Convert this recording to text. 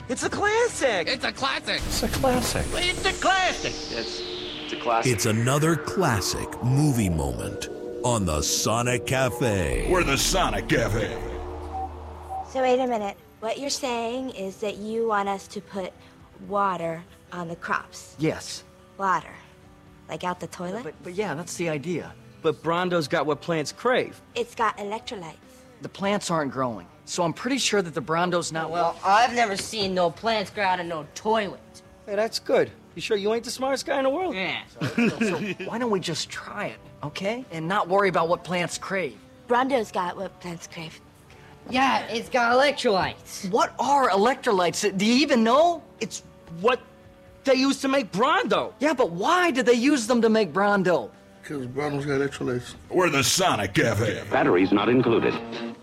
It's a classic. It's a classic. It's a classic. It's a classic. It's a classic. It's another classic movie moment on the Sonic Cafe. We're the Sonic Cafe. So wait a minute. What you're saying is that you want us to put water on the crops. Yes. Water. Like out the toilet? But yeah, that's the idea. But Brondo's got what plants crave. It's got electrolytes. The plants aren't growing, so I'm pretty sure that the Brondo's not Well, I've never seen no plants grow out of no toilet. Hey, that's good. You sure you ain't the smartest guy in the world? Yeah. So why don't we just try it, okay? And not worry about what plants crave. Brondo's got what plants crave. Yeah, it's got electrolytes. What are electrolytes? Do you even know? It's what they used to make Brondo. Yeah, but why did they use them to make Brondo? Because Brondo's got electrolytes. We're the Sonic Cafe. Batteries not included.